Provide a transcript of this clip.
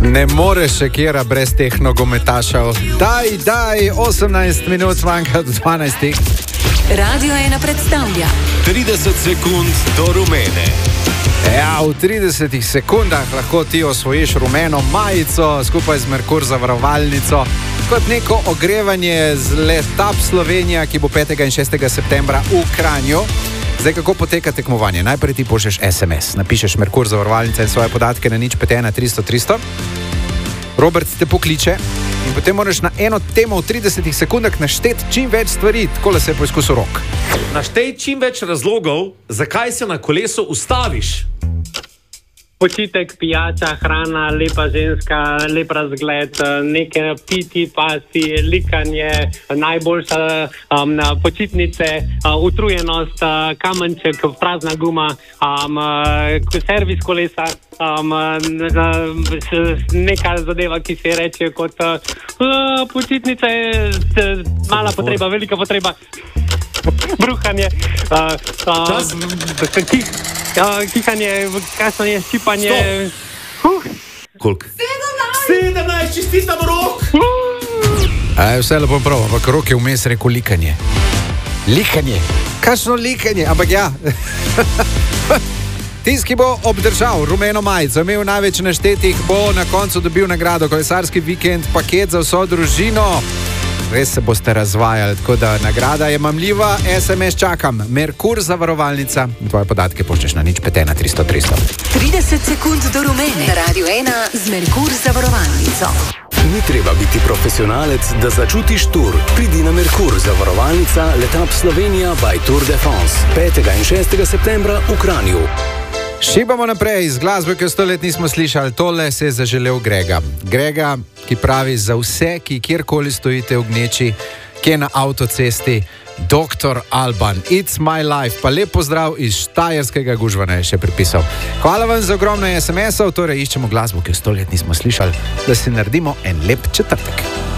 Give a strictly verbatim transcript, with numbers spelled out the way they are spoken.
Ne moreš še kjera brez teh nogometašev. Daj, daj, osemnajst minut manjka do dvanajstih. Radio ena predstavlja trideset sekund do rumene. Ja, v tridesetih sekundah lahko ti osvojiš rumeno majico skupaj z Merkur zavarovalnico kot neko ogrevanje z Letap Slovenija, ki bo petega in šestega septembra v Kranju. Zdaj, kako poteka tekmovanje? Najprej ti pošlješ es em es, napišeš Merkur zavarovalnica in svoje podatke na nič pet ena tristo tristo. Robert te pokliče in potem moraš na eno temo v tridesetih sekundah našteti čim več stvari, takole se je poizkusil Rok. Naštej čim več razlogov, zakaj se na kolesu ustaviš. Počitek, pijača, hrana, lepa ženska, lep razgled, neke piti, pasti, likanje, najboljša um, počitnice, uh, utrujenost, uh, kamenček, prazna guma, um, uh, servis kolesa, um, uh, neka zadeva, ki se reče kot uh, počitnice, mala potreba, velika potreba, bruhanje, uh, uh, kih. Ja, kihanje, kasanje, ščipanje. Uh. Koliko? sedemnajst, čestitam Rok! Uh. Aj, vse lepo prav, ampak Rok je vmes rekel likanje. Likanje? Kakšno likanje? Ampak ja. Tisk, ki bo obdržal rumeno majico, imel največ naštetih, bo na koncu dobil nagrado kolesarski vikend, paket za vso družino. Res se boste razvajali, tako da nagrada je mamljiva, es em es čakam, Merkur zavarovalnica, tvoje podatke pošlješ na nič pet ena tristo tristo. trideset sekund do rumene. Radio ena z Merkur zavarovalnico. Ni treba biti profesionalec, da začutiš tur. Pridi na Merkur zavarovalnica Letap Slovenija by Tour de France. petega in šestega septembra v Kranju. Šibamo naprej z glasbe, ki jo sto let nismo slišali. Tole se je zaželel Grega. Grega, ki pravi za vse, ki kjerkoli stojite v gneči, ki je na avtocesti, doktor Alban, It's my life. Pa lep pozdrav iz štajerskega Gužvana je še pripisal. Hvala vam za ogromno es em esov, torej iščemo glasbo, ki jo sto let nismo slišali, da si naredimo en lep četrtek.